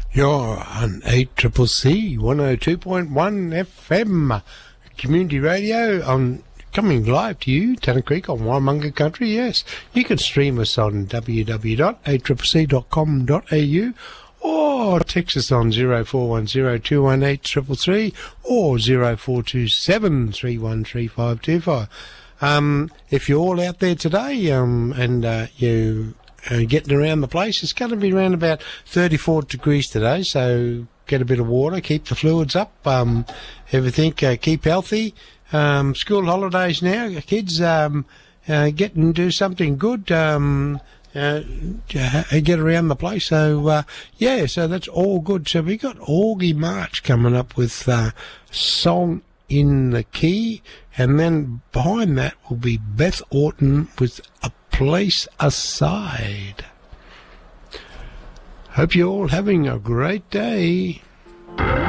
You're on 8CCC 102.1 FM community radio on coming live to you, Tanner Creek on Warramunga Country. Yes, you can stream us on www.8CCC.com.au or text us on 0410 218 333 or 0427 313525. If you're all out there today and you getting around the place, it's going to be around about 34 degrees today, so get a bit of water, keep the fluids up, everything, keep healthy. School holidays now, kids, get and do something good, get around the place. So, so that's all good. So we got Augie March coming up with Song in the Key, and then behind that will be Beth Orton with A Place Aside. Hope you're all having a great day.